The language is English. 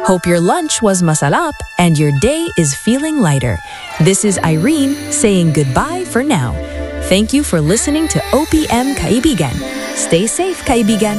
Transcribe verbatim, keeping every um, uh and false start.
Hope your lunch was masarap and your day is feeling lighter. This is Irene saying goodbye for now. Thank you for listening to O P M Kaibigan. Stay safe, Kaibigan.